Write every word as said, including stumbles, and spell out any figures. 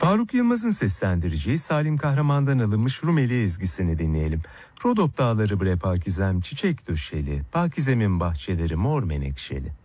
Faruk Yılmaz'ın seslendireceği Salim Kahraman'dan alınmış Rumeli ezgisini dinleyelim. Rodop dağları bre pakizem çiçek döşeli, pakizemin bahçeleri mor menekşeli.